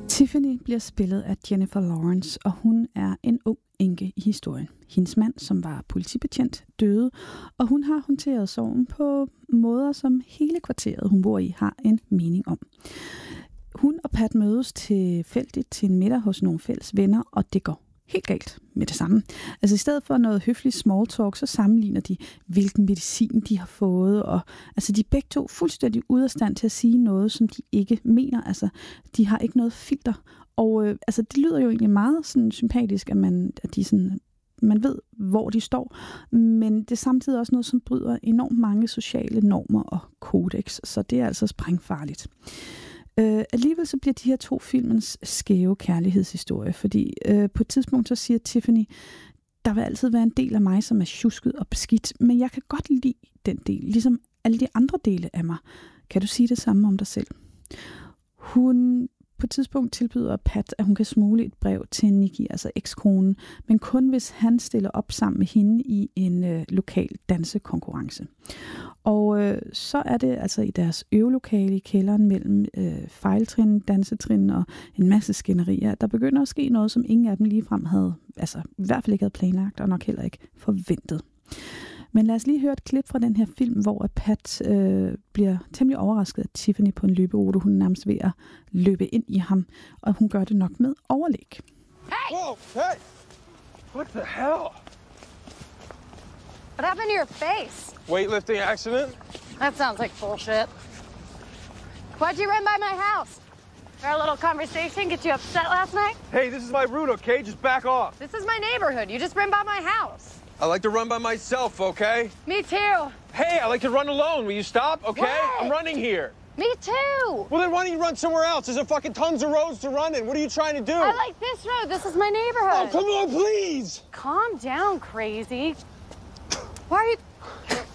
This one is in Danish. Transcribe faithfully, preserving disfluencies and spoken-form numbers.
Tiffany bliver spillet af Jennifer Lawrence, og hun er en ung enke i historien. Hendes mand, som var politibetjent, døde, og hun har håndteret sorgen på måder, som hele kvarteret, hun bor i, har en mening om. Hun og Pat mødes tilfældigt til en middag hos nogle fælles venner, og det går helt galt med det samme. Altså i stedet for noget høflig small talk, så sammenligner de, hvilken medicin de har fået, og altså de er begge to fuldstændig ude af stand til at sige noget, som de ikke mener. Altså de har ikke noget filter, og øh, altså det lyder jo egentlig meget sådan sympatisk, at man, at de sådan, man ved, hvor de står, men det er samtidig også noget, som bryder enormt mange sociale normer og kodex, så det er altså sprængfarligt. Uh, alligevel så bliver de her to filmens skæve kærlighedshistorie, fordi uh, på et tidspunkt så siger Tiffany, der vil altid være en del af mig, som er tjusket og beskidt, men jeg kan godt lide den del, ligesom alle de andre dele af mig. Kan du sige det samme om dig selv? Hun på et tidspunkt tilbyder Pat, at hun kan smugle et brev til Nikki, altså ekskonen, men kun hvis han stiller op sammen med hende i en øh, lokal dansekonkurrence. Og øh, så er det altså i deres øvelokale i kælderen mellem øh, fejltrin, dansetrin og en masse skænderier, der begynder at ske noget, som ingen af dem ligefrem havde, altså i hvert fald ikke havde planlagt, og nok heller ikke forventet. Men lad os lige høre et klip fra den her film, hvor Pat øh, bliver temmelig overrasket af Tiffany på en løberute. Hun er nærmest ved at løbe ind i ham, og hun gør det nok med overlæg. Hey! Whoa, hey! What the hell? What happened to your face? Weightlifting accident? That sounds like bullshit. Why'd you run by my house? Our little conversation get you upset last night? Hey, this is my route, okay? Just back off. This is my neighborhood. You just ran by my house. I like to run by myself, okay? Me too. Hey, I like to run alone. Will you stop, okay? What? I'm running here. Me too. Well, then why don't you run somewhere else? There's a fucking tons of roads to run in. What are you trying to do? I like this road. This is my neighborhood. Oh, come on, please. Calm down, crazy. Why are you...